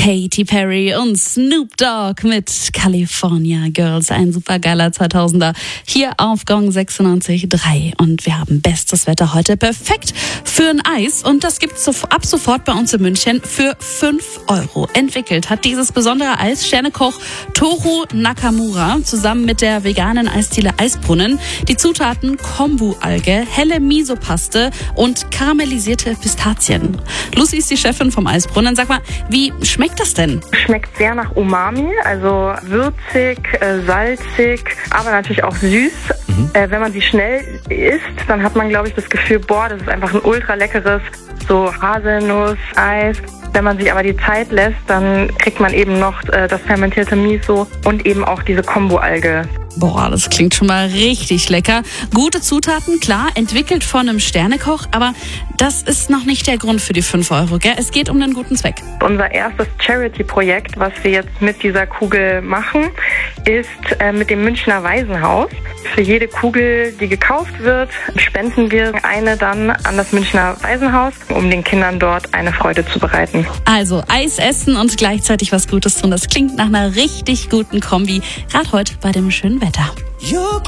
Katy Perry und Snoop Dogg mit California Girls. Ein supergeiler 2000er hier auf Gong 96.3. Und wir haben bestes Wetter heute. Perfekt für ein Eis. Und das gibt's ab sofort bei uns in München für 5 €. Entwickelt hat dieses besondere Eis Sternekoch Toru Nakamura zusammen mit der veganen Eisdiele Eisbrunnen. Die Zutaten Kombu-Alge, helle Miso-Paste und karamellisierte Pistazien. Lucy ist die Chefin vom Eisbrunnen. Sag mal, wie schmeckt das denn? Schmeckt sehr nach Umami, also würzig, salzig, aber natürlich auch süß. Wenn man sie schnell isst, dann hat man, glaube ich, das Gefühl, das ist einfach ein ultra leckeres, so Haselnuss-Eis. Wenn man sich aber die Zeit lässt, dann kriegt man eben noch das fermentierte Miso und eben auch diese Kombu-Alge. Das klingt schon mal richtig lecker. Gute Zutaten, klar, entwickelt von einem Sternekoch, aber das ist noch nicht der Grund für die 5 €, gell? Es geht um einen guten Zweck. Unser erstes Charity-Projekt, was wir jetzt mit dieser Kugel machen, ist mit dem Münchner Waisenhaus. Für jede Kugel, die gekauft wird, spenden wir eine dann an das Münchner Waisenhaus, um den Kindern dort eine Freude zu bereiten. Also Eis essen und gleichzeitig was Gutes tun, das klingt nach einer richtig guten Kombi, gerade heute bei dem schönen Wetter.